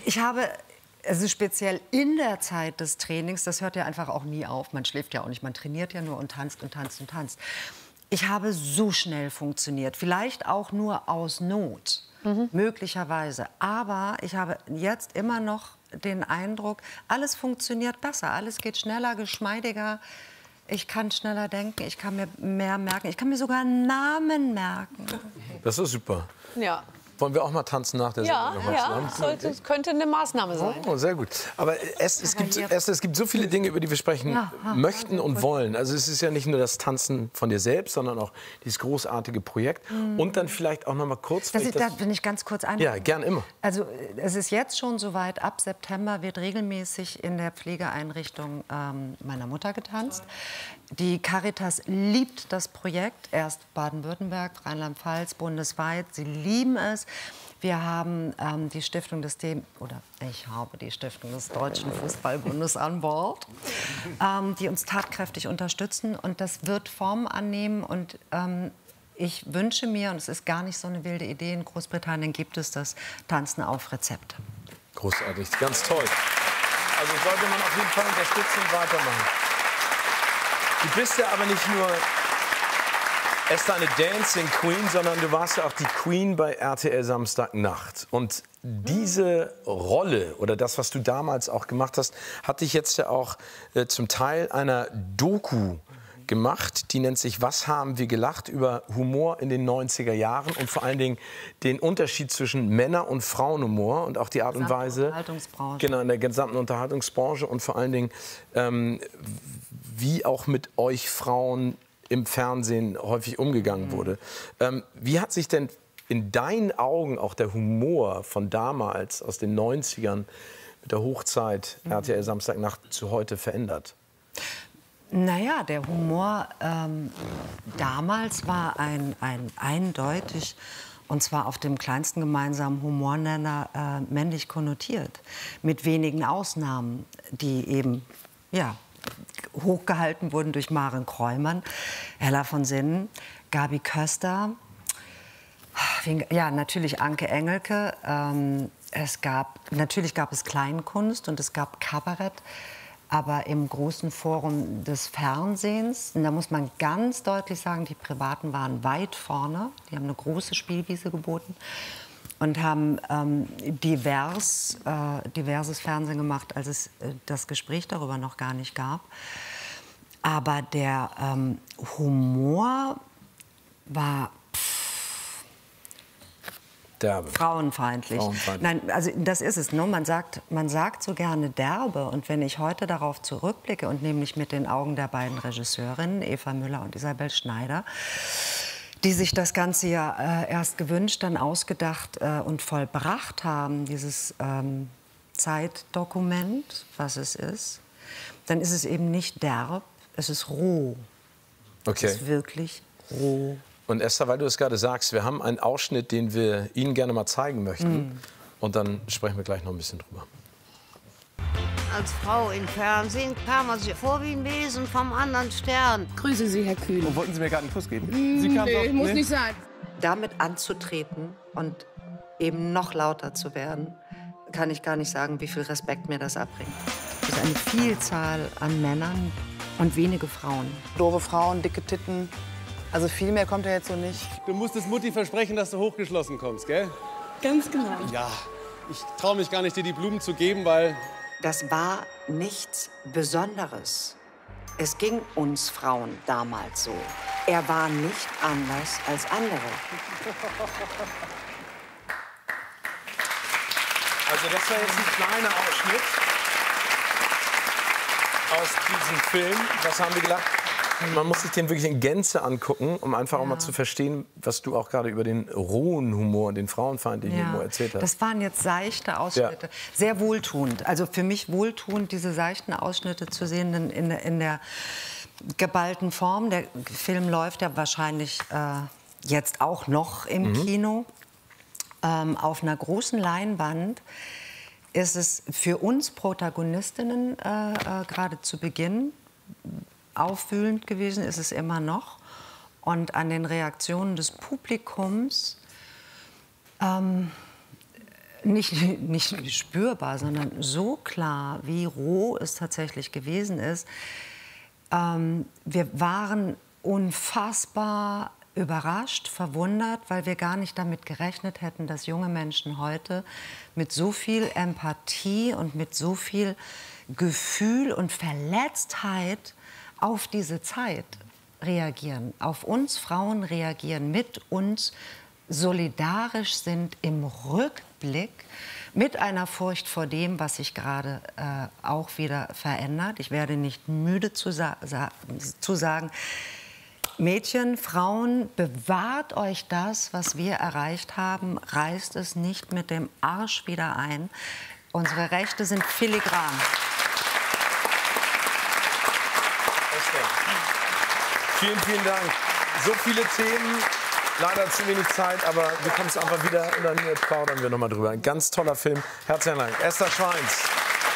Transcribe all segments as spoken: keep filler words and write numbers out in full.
Ich habe, also speziell in der Zeit des Trainings, das hört ja einfach auch nie auf. Man schläft ja auch nicht, man trainiert ja nur und tanzt und tanzt und tanzt. Ich habe so schnell funktioniert, vielleicht auch nur aus Not, mhm. möglicherweise. Aber ich habe jetzt immer noch den Eindruck, alles funktioniert besser, alles geht schneller, geschmeidiger. Ich kann schneller denken, ich kann mir mehr merken, ich kann mir sogar Namen merken. Das ist super. Ja. Wollen wir auch mal tanzen nach der Ja, Sendung? ja, sollte, könnte eine Maßnahme sein. Oh, sehr gut. Aber es, es, gibt, es, es gibt so viele Dinge, über die wir sprechen ja, möchten und wollen. Also es ist ja nicht nur das Tanzen von dir selbst, sondern auch dieses großartige Projekt. Mhm. Und dann vielleicht auch noch mal kurz... Das ist, das, wenn ich ganz kurz ein... Ja, gern immer. Also es ist jetzt schon soweit, ab September wird regelmäßig in der Pflegeeinrichtung ähm, meiner Mutter getanzt. Die Caritas liebt das Projekt, erst Baden-Württemberg, Rheinland-Pfalz, bundesweit. Sie lieben es. Wir haben ähm, die Stiftung des D oder ich habe die Stiftung des Deutschen Fußballbundes an Bord, ähm, die uns tatkräftig unterstützen. Und das wird Form annehmen. Und ähm, ich wünsche mir, und es ist gar nicht so eine wilde Idee, in Großbritannien gibt es das Tanzen auf Rezept. Großartig, ganz toll. Also sollte man auf jeden Fall unterstützen und weitermachen. Du bist ja aber nicht nur Esther eine Dancing Queen, sondern du warst ja auch die Queen bei R T L Samstagnacht. Und diese Rolle oder das, was du damals auch gemacht hast, hat dich jetzt ja auch äh, zum Teil einer Doku gemacht. Die nennt sich "Was haben wir gelacht?" über Humor in den neunziger Jahren und vor allen Dingen den Unterschied zwischen Männer- und Frauenhumor und auch die Art und Weise, Unterhaltungsbranche. Genau, in der gesamten Unterhaltungsbranche und vor allen Dingen ähm, wie auch mit euch Frauen im Fernsehen häufig umgegangen wurde. Ähm, wie hat sich denn in deinen Augen auch der Humor von damals, aus den neunzigern, mit der Hochzeit R T L Samstagnacht zu heute verändert? Naja, der Humor ähm, damals war ein, ein eindeutig, und zwar auf dem kleinsten gemeinsamen Humornenner, äh, männlich konnotiert. Mit wenigen Ausnahmen, die eben, ja, hochgehalten wurden durch Maren Kräumann, Hella von Sinnen, Gabi Köster, ja, natürlich Anke Engelke. Ähm, es gab, natürlich gab es Kleinkunst und es gab Kabarett, aber im großen Forum des Fernsehens, und da muss man ganz deutlich sagen, die Privaten waren weit vorne, die haben eine große Spielwiese geboten und haben ähm, divers, äh, diverses Fernsehen gemacht, als es äh, das Gespräch darüber noch gar nicht gab. Aber der ähm, Humor war pff, derbe. Frauenfeindlich. Frauenfeindlich. Nein, also das ist es. Ne? Man sagt, man sagt so gerne derbe. Und wenn ich heute darauf zurückblicke und nämlich mit den Augen der beiden Regisseurinnen, Eva Müller und Isabel Schneider, die sich das Ganze ja äh, erst gewünscht, dann ausgedacht äh, und vollbracht haben, dieses ähm, Zeitdokument, was es ist, dann ist es eben nicht derb, es ist roh. Okay. Es ist wirklich roh. Und Esther, weil du es gerade sagst, wir haben einen Ausschnitt, den wir Ihnen gerne mal zeigen möchten. Mm. Und dann sprechen wir gleich noch ein bisschen drüber. Als Frau im Fernsehen kam man sich vor wie ein Wesen vom anderen Stern. Grüße Sie, Herr Kühn. Und wollten Sie mir gerade einen Kuss geben? Mm, Sie kamen nee, doch, muss nee? nicht sein. Damit anzutreten und eben noch lauter zu werden, kann ich gar nicht sagen, wie viel Respekt mir das abbringt. Es ist eine Vielzahl an Männern und wenige Frauen. Doofe Frauen, dicke Titten. Also viel mehr kommt ja jetzt so nicht. Du musstest Mutti versprechen, dass du hochgeschlossen kommst, gell? Ganz genau. Ja, ich traue mich gar nicht, dir die Blumen zu geben, weil... Das war nichts Besonderes. Es ging uns Frauen damals so. Er war nicht anders als andere. Also das war jetzt ein kleiner Ausschnitt aus diesem Film. Was haben wir gelacht? Man muss sich den wirklich in Gänze angucken, um einfach ja. auch mal zu verstehen, was du auch gerade über den rohen Humor, den frauenfeindlichen ja. Humor erzählt hast. Das waren jetzt seichte Ausschnitte, ja. sehr wohltuend. Also für mich wohltuend, diese seichten Ausschnitte zu sehen in, in, in der geballten Form. Der Film läuft ja wahrscheinlich äh, jetzt auch noch im mhm. Kino. Ähm, auf einer großen Leinwand ist es für uns Protagonistinnen äh, äh, gerade zu Beginn aufwühlend gewesen, ist es immer noch. Und an den Reaktionen des Publikums ähm, nicht, nicht spürbar, sondern so klar, wie roh es tatsächlich gewesen ist. Ähm, wir waren unfassbar überrascht, verwundert, weil wir gar nicht damit gerechnet hätten, dass junge Menschen heute mit so viel Empathie und mit so viel Gefühl und Verletztheit auf diese Zeit reagieren, auf uns Frauen reagieren, mit uns solidarisch sind im Rückblick, mit einer Furcht vor dem, was sich gerade äh, auch wieder verändert. Ich werde nicht müde zu, sa sa zu sagen, Mädchen, Frauen, bewahrt euch das, was wir erreicht haben, reißt es nicht mit dem Arsch wieder ein. Unsere Rechte sind filigran. Esther, vielen, vielen Dank. So viele Themen, leider zu wenig Zeit, aber du kommst einfach wieder und dann plaudern wir noch mal drüber. Ein ganz toller Film. Herzlichen Dank. Esther Schweins.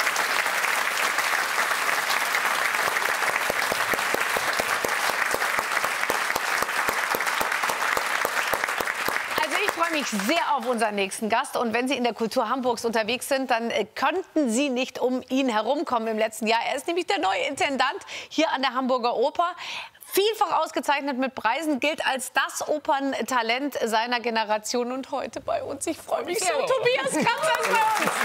Ich freue mich sehr auf unseren nächsten Gast. Und wenn Sie in der Kultur Hamburgs unterwegs sind, dann äh, könnten Sie nicht um ihn herumkommen im letzten Jahr. Er ist nämlich der neue Intendant hier an der Hamburger Oper. Vielfach ausgezeichnet mit Preisen, gilt als das Operntalent seiner Generation. Und heute bei uns, ich freue mich sehr, Tobias Katzer ist bei uns.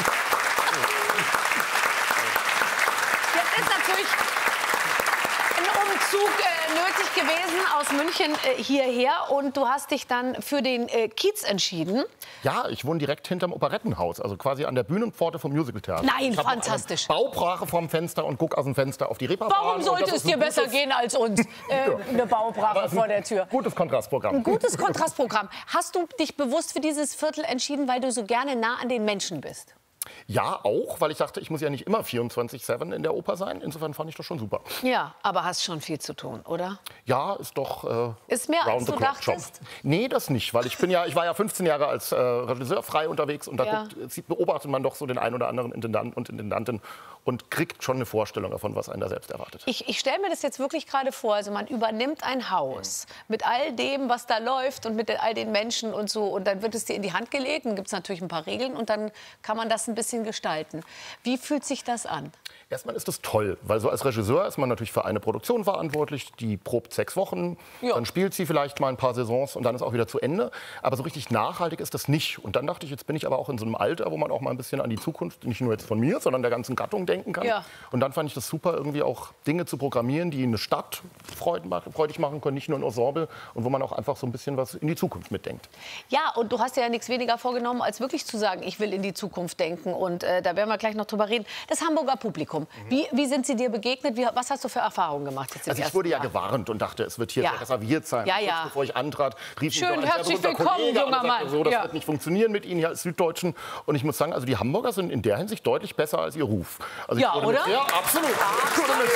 Jetzt ist natürlich ein Umzug äh, nötig gewesen aus München äh, hierher. Und du hast dich dann für den äh, Kiez entschieden. Ja, ich wohne direkt hinterm Operettenhaus, also quasi an der Bühnenpforte vom Musicaltheater. Nein, ich fantastisch. Ich habe Baubrache vorm Fenster und gucke aus dem Fenster auf die Reeperbahn. Warum sollte es dir besser gehen als uns? Äh, Ja. Eine Baubrache vor der Tür. Gutes Kontrastprogramm. Ein gutes Kontrastprogramm. Hast du dich bewusst für dieses Viertel entschieden, weil du so gerne nah an den Menschen bist? Ja, auch, weil ich dachte, ich muss ja nicht immer vierundzwanzig sieben in der Oper sein. Insofern fand ich das schon super. Ja, aber hast schon viel zu tun, oder? Ja, ist doch äh, Ist mehr, als round the du clock Job. dachtest? Nee, das nicht, weil ich bin ja, ich war ja fünfzehn Jahre als äh, Regisseur frei unterwegs und da Ja. guckt, sieht, beobachtet man doch so den einen oder anderen Intendant und Intendantin und kriegt schon eine Vorstellung davon, was einen da selbst erwartet. Ich, ich stelle mir das jetzt wirklich gerade vor. Also man übernimmt ein Haus mit all dem, was da läuft und mit all den Menschen und so. Und dann wird es dir in die Hand gelegt. Dann gibt es natürlich ein paar Regeln und dann kann man das ein bisschen gestalten. Wie fühlt sich das an? Erstmal ist es toll, weil so als Regisseur ist man natürlich für eine Produktion verantwortlich, die probt sechs Wochen, Ja. dann spielt sie vielleicht mal ein paar Saisons und dann ist auch wieder zu Ende. Aber so richtig nachhaltig ist das nicht. Und dann dachte ich, jetzt bin ich aber auch in so einem Alter, wo man auch mal ein bisschen an die Zukunft, nicht nur jetzt von mir, sondern der ganzen Gattung denken kann. Ja. Und dann fand ich das super, irgendwie auch Dinge zu programmieren, die eine Stadt freudig machen können, nicht nur ein Ensemble und wo man auch einfach so ein bisschen was in die Zukunft mitdenkt. Ja, und du hast dir ja nichts weniger vorgenommen, als wirklich zu sagen, ich will in die Zukunft denken. Und äh, da werden wir gleich noch drüber reden. Das Hamburger Publikum, wie, wie sind sie dir begegnet? Wie, was hast du für Erfahrungen gemacht jetzt im Also ich ersten wurde ja Jahr? gewarnt und dachte, es wird hier Ja. sehr reserviert sein. Ja, Kurz ja. bevor ich antrat, rief Schön, mich noch ein herzlich sehr berühmter willkommen, Kollege an und junger sagte, Mann. so, das Ja. wird nicht funktionieren mit Ihnen hier als Süddeutschen. Und ich muss sagen, also die Hamburger sind in der Hinsicht deutlich besser als ihr Ruf. Also ich Ja, wurde oder? Mit, ja, absolut. Ich wurde mit-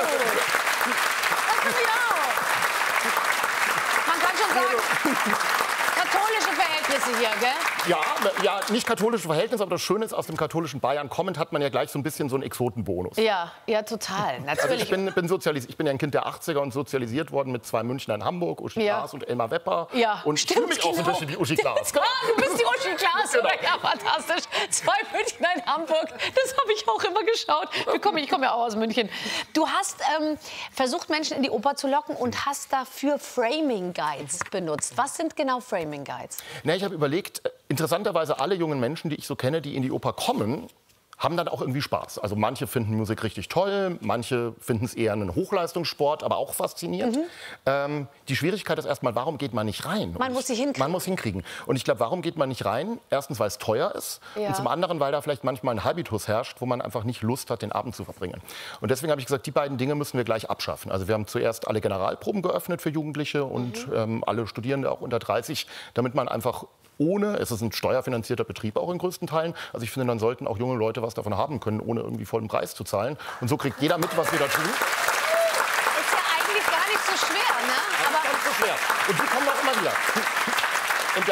Man kann schon sagen, katholische Verhältnisse hier, gell? Ja, ja, nicht katholische Verhältnisse, aber das Schöne ist, aus dem katholischen Bayern kommend hat man ja gleich so ein bisschen so einen Exotenbonus. Ja, ja, total, natürlich. Also ich bin, bin sozialisiert, ich bin ja ein Kind der achtziger und sozialisiert worden mit zwei Münchner in Hamburg, Uschi Ja. Glas und Elmar Wepper. Ja, und ich stimmt, fühle mich auch so ein genau. bisschen wie Uschi Glas. Ah, du bist die Uschi Glas, Genau. oder? Ja, fantastisch. Zwei Münchner in Hamburg, das habe ich auch immer geschaut. Ich komme, ich komme ja auch aus München. Du hast ähm, versucht, Menschen in die Oper zu locken und hast dafür Framing Guides benutzt. Was sind genau Framing Guides? Na, ich habe überlegt, äh, interessanterweise alle jungen Menschen, die ich so kenne, die in die Oper kommen, haben dann auch irgendwie Spaß. Also manche finden Musik richtig toll, manche finden es eher einen Hochleistungssport, aber auch faszinierend. Mhm. Ähm, die Schwierigkeit ist erstmal, warum geht man nicht rein? Man Und muss sie hinkriegen. Man muss hinkriegen. Und ich glaube, warum geht man nicht rein? Erstens, weil es teuer ist. Ja. Und zum anderen, weil da vielleicht manchmal ein Habitus herrscht, wo man einfach nicht Lust hat, den Abend zu verbringen. Und deswegen habe ich gesagt, die beiden Dinge müssen wir gleich abschaffen. Also wir haben zuerst alle Generalproben geöffnet für Jugendliche und Mhm. ähm, alle Studierende auch unter dreißig, damit man einfach ohne, es ist ein steuerfinanzierter Betrieb auch in größten Teilen. Also ich finde, dann sollten auch junge Leute was davon haben können, ohne irgendwie vollen Preis zu zahlen. Und so kriegt jeder mit, was wir da tun. Ist ja eigentlich gar nicht so schwer, ne? Aber ganz so schwer. Und die kommen auch immer wieder. Und der,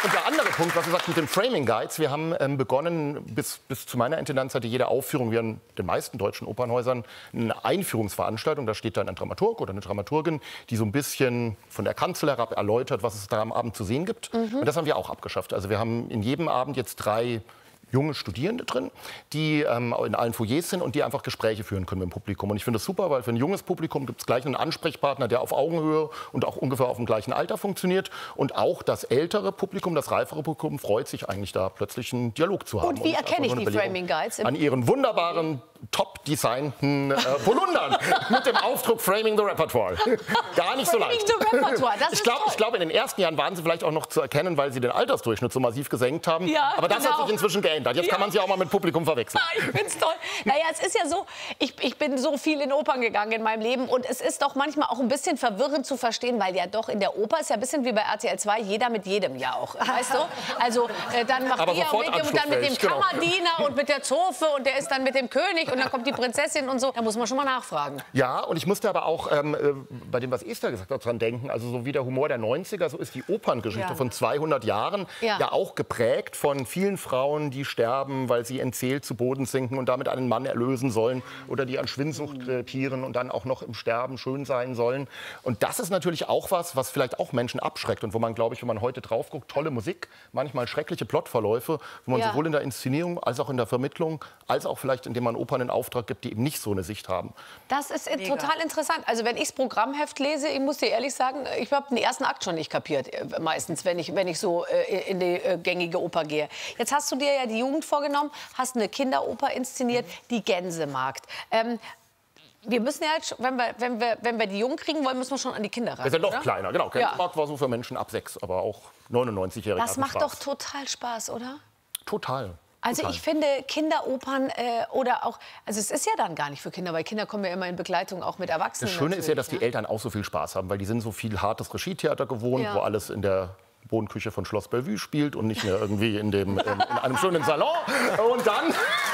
Und der andere Punkt, was du sagst mit den Framing Guides, wir haben ähm, begonnen, bis, bis zu meiner Intendanz hatte jede Aufführung, wie in den meisten deutschen Opernhäusern, eine Einführungsveranstaltung. Da steht dann ein Dramaturg oder eine Dramaturgin, die so ein bisschen von der Kanzel herab erläutert, was es da am Abend zu sehen gibt. Mhm. Und das haben wir auch abgeschafft. Also wir haben in jedem Abend jetzt drei junge Studierende drin, die ähm, in allen Foyers sind und die einfach Gespräche führen können mit dem Publikum. Und ich finde das super, weil für ein junges Publikum gibt es gleich einen Ansprechpartner, der auf Augenhöhe und auch ungefähr auf dem gleichen Alter funktioniert. Und auch das ältere Publikum, das reifere Publikum freut sich eigentlich da plötzlich einen Dialog zu haben. Und wie und erkenne ich die Belegung Framing Guides? An ihren wunderbaren, top designten äh, Polundern mit dem Aufdruck Framing the Repertoire. Gar nicht so leicht. Framing the Repertoire, das ich ist glaube, toll. ich glaub, in den ersten Jahren waren sie vielleicht auch noch zu erkennen, weil sie den Altersdurchschnitt so massiv gesenkt haben. Ja, Aber das genau. hat sich inzwischen geändert. Jetzt Ja. kann man sie auch mal mit Publikum verwechseln. Ich find's toll. Naja, es ist ja so, ich, ich bin so viel in Opern gegangen in meinem Leben und es ist doch manchmal auch ein bisschen verwirrend zu verstehen, weil ja doch in der Oper ist ja ein bisschen wie bei R T L zwei, jeder mit jedem ja auch, weißt du? Also äh, dann macht Aber die ja sofort mit dem, und dann mit dem anschlussfähig, genau. Kammerdiener und mit der Zofe und der ist dann mit dem König und dann kommt die Prinzessin und so. Da muss man schon mal nachfragen. Ja, und ich musste aber auch ähm, äh, bei dem, was Esther gesagt hat, dran denken. Also so wie der Humor der neunziger, so ist die Operngeschichte Ja. von zweihundert Jahren Ja. ja. auch geprägt von vielen Frauen, die sterben, weil sie entseelt zu Boden sinken und damit einen Mann erlösen sollen oder die an Schwindsucht krepieren und dann auch noch im Sterben schön sein sollen. Und das ist natürlich auch was, was vielleicht auch Menschen abschreckt und wo man, glaube ich, wenn man heute drauf guckt, tolle Musik, manchmal schreckliche Plotverläufe, wo man Ja. sowohl in der Inszenierung als auch in der Vermittlung, als auch vielleicht, indem man Opern in Auftrag gibt, die eben nicht so eine Sicht haben. Das ist äh, total interessant. Also wenn ich das Programmheft lese, ich muss dir ehrlich sagen, ich habe den ersten Akt schon nicht kapiert, äh, meistens, wenn ich, wenn ich so äh, in die äh, gängige Oper gehe. Jetzt hast du dir ja die Jugend vorgenommen, hast eine Kinderoper inszeniert, die Gänsemarkt. Ähm, wir müssen ja jetzt, wenn wir, wenn, wir, wenn wir die Jungen kriegen wollen, müssen wir schon an die Kinder ran. Das ist ja noch oder? kleiner, genau. Ja. Gänsemarkt war so für Menschen ab sechs, aber auch neunundneunzigjährige Das hatten macht doch Spaß. total Spaß, oder? Total. Also Total. ich finde Kinderopern äh, oder auch, also es ist ja dann gar nicht für Kinder, weil Kinder kommen ja immer in Begleitung auch mit Erwachsenen. Das Schöne ist ja, dass die natürlich, Eltern auch so viel Spaß haben, weil die sind so viel hartes Regietheater gewohnt, Ja. wo alles in der Wohnküche von Schloss Bellevue spielt und nicht mehr irgendwie in, dem, ähm, in einem schönen Salon. Und dann,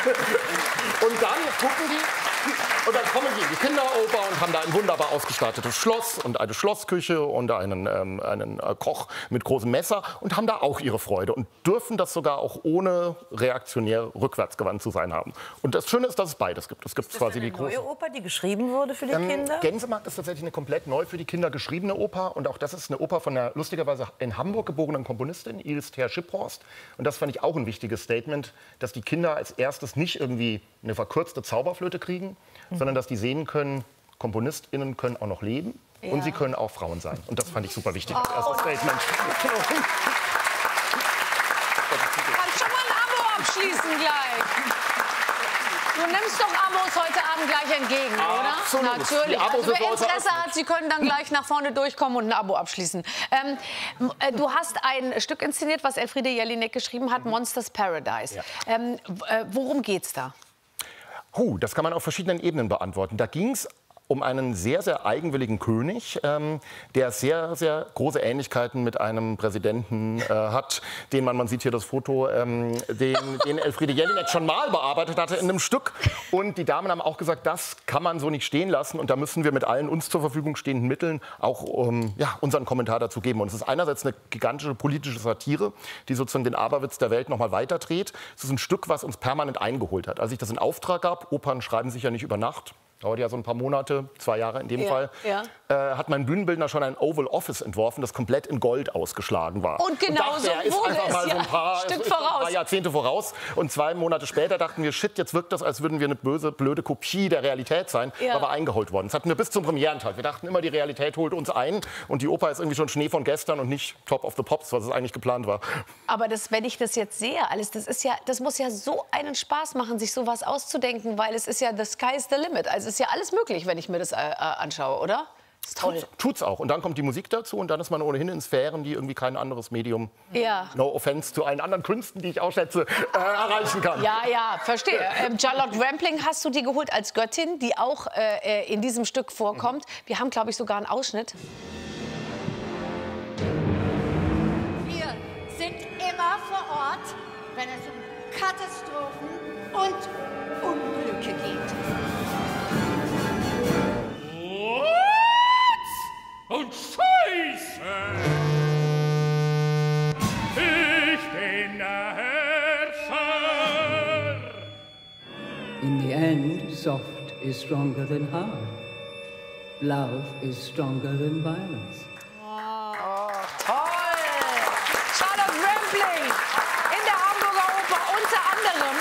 und dann gucken die. Und dann kommen die in die Kinderoper und haben da ein wunderbar ausgestattetes Schloss und eine Schlossküche und einen, ähm, einen äh, Koch mit großem Messer und haben da auch ihre Freude und dürfen das sogar auch ohne reaktionär rückwärtsgewandt zu sein haben. Und das Schöne ist, dass es beides gibt. Es gibt quasi die große neue Oper, die geschrieben wurde für die ähm, Kinder? Gänsemarkt ist tatsächlich eine komplett neu für die Kinder geschriebene Oper. Und auch das ist eine Oper von der lustigerweise in Hamburg geborenen Komponistin, Iris Ther-Schipphorst. Und das fand ich auch ein wichtiges Statement, dass die Kinder als erstes nicht irgendwie eine verkürzte Zauberflöte kriegen, mhm. sondern dass die sehen können, KomponistInnen können auch noch leben ja. und sie können auch Frauen sein. Und das fand ich super wichtig als Oh. erstes Statement. Kannst schon mal ein Abo abschließen gleich. Du nimmst doch Abos heute Abend gleich entgegen, oder? Absolut. Natürlich. Die Abos Also sind wer heute Interesse eröffnet. hat, Sie können dann gleich nach vorne durchkommen und ein Abo abschließen. Ähm, äh, du hast ein Stück inszeniert, was Elfriede Jelinek geschrieben hat, Monsters Paradise. Ja. Ähm, äh, worum geht's da? Huh, das kann man auf verschiedenen Ebenen beantworten. Da ging es um einen sehr, sehr eigenwilligen König, ähm, der sehr, sehr große Ähnlichkeiten mit einem Präsidenten äh, hat, den man, man sieht hier das Foto, ähm, den, den Elfriede Jelinek schon mal bearbeitet hatte in einem Stück. Und die Damen haben auch gesagt, das kann man so nicht stehen lassen. Und da müssen wir mit allen uns zur Verfügung stehenden Mitteln auch ähm, ja, unseren Kommentar dazu geben. Und es ist einerseits eine gigantische politische Satire, die sozusagen den Aberwitz der Welt noch mal weiterdreht. Es ist ein Stück, was uns permanent eingeholt hat. Als ich das in Auftrag gab, Opern schreiben sich ja nicht über Nacht, dauert ja so ein paar Monate, zwei Jahre in dem Ja, Fall, ja. Äh, hat mein Bühnenbildner schon ein Oval Office entworfen, das komplett in Gold ausgeschlagen war. Und genau dachte, so er ist wurde einfach es, mal so ja. ein paar, Stück ist ein voraus. paar Jahrzehnte voraus. Und zwei Monate später dachten wir, shit, jetzt wirkt das, als würden wir eine böse, blöde Kopie der Realität sein. Ja. War aber eingeholt worden. Das hatten wir bis zum Premierentag. Wir dachten immer, die Realität holt uns ein und die Oper ist irgendwie schon Schnee von gestern und nicht Top of the Pops, was es eigentlich geplant war. Aber das, wenn ich das jetzt sehe, alles, das ist ja, das muss ja so einen Spaß machen, sich sowas auszudenken, weil es ist ja the sky's the limit. Also es ist ja alles möglich, wenn ich mir das äh, äh, anschaue, oder? Das ist toll. Tut's auch. Und dann kommt die Musik dazu und dann ist man ohnehin in Sphären, die irgendwie kein anderes Medium, Ja. no offense zu allen anderen Künsten, die ich auch schätze, äh, erreichen kann. Ja, ja, verstehe. Ähm, Charlotte Rampling hast du die geholt als Göttin, die auch äh, in diesem Stück vorkommt. Wir haben, glaube ich, sogar einen Ausschnitt. Wir sind immer vor Ort, wenn es um Katastrophen und Unglücke geht. Und Scheiße! In the end, soft is stronger than hard. Love is stronger than violence. Oh, toll! Charlotte Rampling in der Hamburger Oper unter anderem.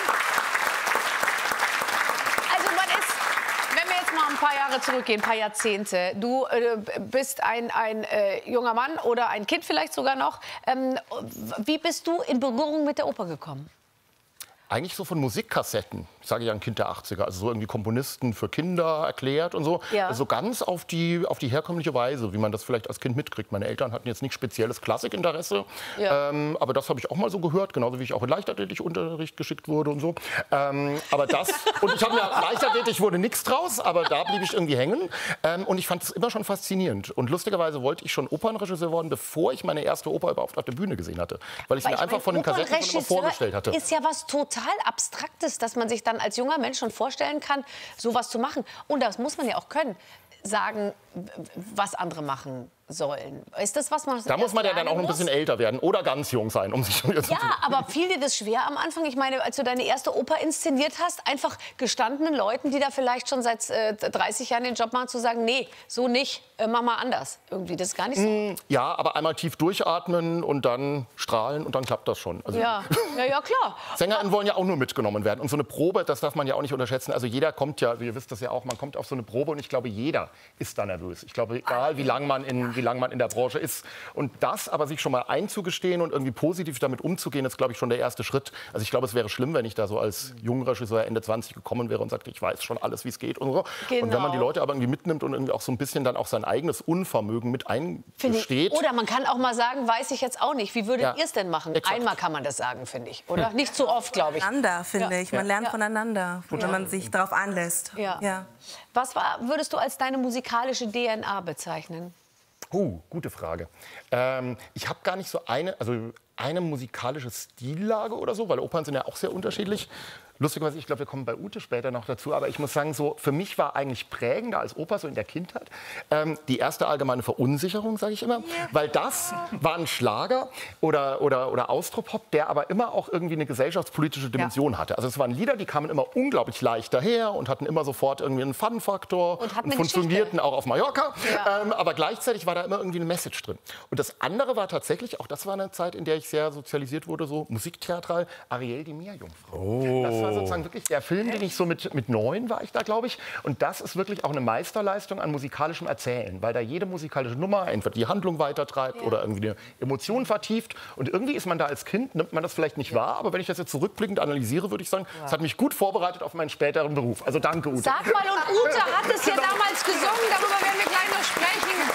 Also man ist, wenn wir jetzt mal ein paar Jahre zurückgehen, ein paar Jahrzehnte, du äh, bist ein, ein äh, junger Mann oder ein Kind vielleicht sogar noch. Ähm, wie bist du in Berührung mit der Oper gekommen? Eigentlich so von Musikkassetten, sage ich ein Kind der achtziger, also so irgendwie Komponisten für Kinder erklärt und so. Ja. Also ganz auf die, auf die herkömmliche Weise, wie man das vielleicht als Kind mitkriegt. Meine Eltern hatten jetzt nicht spezielles Klassikinteresse, Ja. ähm, aber das habe ich auch mal so gehört, genauso wie ich auch in Leichtathletikunterricht geschickt wurde und so. Ähm, aber das, und ich habe mir, Leichtathletik wurde nichts draus, aber da blieb ich irgendwie hängen. Ähm, und ich fand es immer schon faszinierend. Und lustigerweise wollte ich schon Opernregisseur werden, bevor ich meine erste Oper überhaupt auf der Bühne gesehen hatte. Weil ich Weil mir ich einfach mein, von den Kassetten schon immer Opernregisseur vorgestellt hatte. Ist ja was total Abstraktes, dass man sich dann als junger Mensch schon vorstellen kann, sowas zu machen. Und das muss man ja auch können. Sagen, was andere machen sollen. Ist das, was man Da muss man ja dann auch ein bisschen älter werden oder ganz jung sein, um sich Ja, aber fiel dir das schwer am Anfang? Ich meine, als du deine erste Oper inszeniert hast, einfach gestandenen Leuten, die da vielleicht schon seit äh, dreißig Jahren den Job machen, zu sagen, nee, so nicht, äh, mach mal anders. Irgendwie, das ist gar nicht so. Ja, aber einmal tief durchatmen und dann strahlen und dann klappt das schon. Also Ja, ja, ja, klar. SängerInnen wollen ja auch nur mitgenommen werden. Und so eine Probe, das darf man ja auch nicht unterschätzen. Also jeder kommt ja, ihr wisst das ja auch, man kommt auf so eine Probe und ich glaube, jeder ist da nervös. Ich glaube, egal wie lange man in, wie lang man in der Branche ist. Und das aber sich schon mal einzugestehen und irgendwie positiv damit umzugehen, ist, glaube ich, schon der erste Schritt. Also ich glaube, es wäre schlimm, wenn ich da so als junger Regisseur Ende zwanzig gekommen wäre und sagte, ich weiß schon alles, wie es geht und so. Genau. Und wenn man die Leute aber irgendwie mitnimmt und irgendwie auch so ein bisschen dann auch sein eigenes Unvermögen mit Finde ich. eingesteht. Oder man kann auch mal sagen, weiß ich jetzt auch nicht. Wie würdet Ja. ihr es denn machen? Exakt. Einmal kann man das sagen, finde ich. Oder? Nicht zu oft, glaube ich. Voneinander, finde Ja. ich. Man Ja. lernt Ja. voneinander, wenn man sich darauf einlässt. Ja. Ja. Was war, würdest du als deine musikalische D N A bezeichnen? Oh, gute Frage. Ähm, ich habe gar nicht so eine, also eine musikalische Stillage oder so, weil Opern sind ja auch sehr unterschiedlich. Lustigerweise, ich glaube, wir kommen bei Ute später noch dazu, aber ich muss sagen, so für mich war eigentlich prägender als Oper so in der Kindheit ähm, die erste allgemeine Verunsicherung, sage ich immer, ja. Weil das war ein Schlager oder, oder, oder Austropop, der aber immer auch irgendwie eine gesellschaftspolitische Dimension ja. hatte. Also es waren Lieder, die kamen immer unglaublich leicht daher und hatten immer sofort irgendwie einen Fun-Faktor und, und funktionierten auch auf Mallorca, ja. ähm, aber gleichzeitig war da immer irgendwie eine Message drin. Und das andere war tatsächlich, auch das war eine Zeit, in der ich sehr sozialisiert wurde, so musiktheatral, Ariel die Meerjungfrau. Oh. Das war sozusagen wirklich der Film, den ich so mit, mit neun war ich da, glaube ich. Und das ist wirklich auch eine Meisterleistung an musikalischem Erzählen, weil da jede musikalische Nummer entweder die Handlung weitertreibt ja. oder irgendwie eine Emotion vertieft. Und irgendwie ist man da als Kind, nimmt man das vielleicht nicht ja. wahr, aber wenn ich das jetzt zurückblickend analysiere, würde ich sagen, es ja. hat mich gut vorbereitet auf meinen späteren Beruf. Also danke, Ute. Sag mal, und Ute hat es ja damals gesungen, darüber werden wir gleich noch sprechen.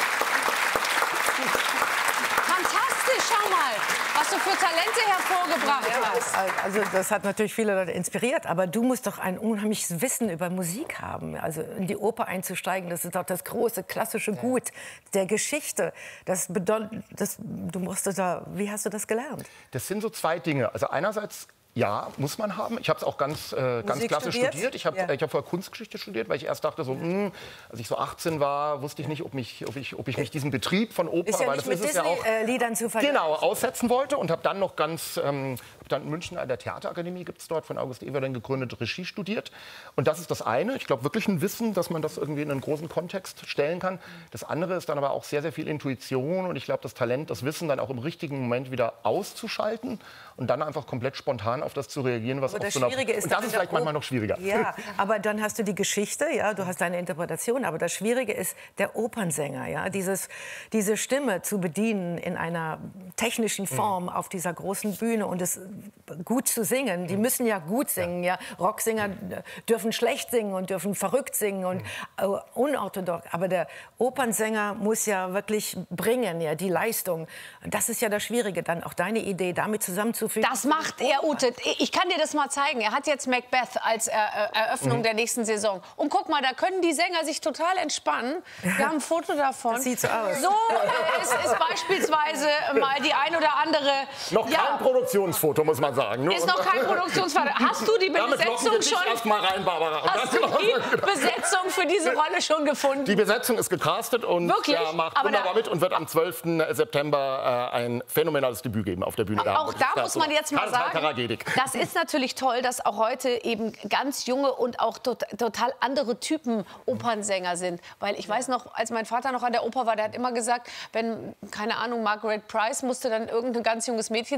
Fantastisch, schau mal, was du für Talente hervorgebracht ja, hast. Also das hat natürlich viele Leute inspiriert, aber du musst doch ein unheimliches Wissen über Musik haben. Also in die Oper einzusteigen, das ist doch das große klassische Gut der Geschichte. Das bedeutet, das, du musstest da, wie hast du das gelernt? Das sind so zwei Dinge. Also einerseits ja, muss man haben. Ich habe es auch ganz, äh, ganz klassisch studiert. studiert. Ich habe ja. hab vorher Kunstgeschichte studiert, weil ich erst dachte, so, mh, als ich so achtzehn war, wusste ich nicht, ob, mich, ob, ich, ob ich mich diesem Betrieb von Oper, ist ja weil nicht das mit ist es ja auch, äh, Liedern zu vergleichen. Genau, aussetzen wollte und habe dann noch ganz, ähm, hab dann in München an der Theaterakademie, gibt es dort von August Everden gegründet, Regie studiert. Und das ist das eine. Ich glaube wirklich ein Wissen, dass man das irgendwie in einen großen Kontext stellen kann. Das andere ist dann aber auch sehr, sehr viel Intuition und ich glaube das Talent, das Wissen dann auch im richtigen Moment wieder auszuschalten und dann einfach komplett spontan auf das zu reagieren, was aber auf das so einer, Schwierige ist, und das ist vielleicht manchmal noch schwieriger. Ja, aber dann hast du die Geschichte, ja, du hast deine Interpretation, aber das Schwierige ist der Opernsänger, ja, dieses, diese Stimme zu bedienen in einer technischen Form mhm. auf dieser großen Bühne und es gut zu singen. Die müssen ja gut singen, ja. Rocksänger dürfen schlecht singen und dürfen verrückt singen und äh, unorthodox, aber der Opernsänger muss ja wirklich bringen, ja, die Leistung. Das ist ja das Schwierige, dann auch deine Idee damit zusammenzufügen. Das macht er, Ute. Ich kann dir das mal zeigen. Er hat jetzt Macbeth als äh, Eröffnung mhm. der nächsten Saison. Und guck mal, da können die Sänger sich total entspannen. Wir haben ein Foto davon. Das sieht so aus. So äh, ist, ist beispielsweise mal die ein oder andere... Noch ja, kein Produktionsfoto, muss man sagen. Ist noch kein Produktionsfoto. Hast du die Besetzung schon... Erst mal rein, Barbara. Hast du die Besetzung für diese Rolle schon gefunden? Die Besetzung ist gecastet und ja, macht Aber wunderbar mit und wird am zwölften September äh, ein phänomenales Debüt geben auf der Bühne. Auch da muss man jetzt mal sagen, Das ist natürlich toll, dass auch heute eben ganz junge und auch tot, total andere Typen Opernsänger sind. Weil ich weiß noch, als mein Vater noch an der Oper war, der hat immer gesagt, wenn, keine Ahnung, Margaret Price musste dann irgendein ganz junges Mädchen